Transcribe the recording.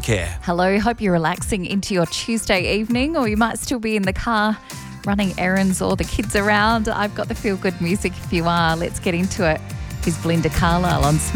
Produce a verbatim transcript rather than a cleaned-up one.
Care. Hello, hope you're relaxing into your Tuesday evening, or you might still be in the car running errands or the kids around. I've got the feel-good music if you are. Let's get into it. Here's Belinda Carlisle on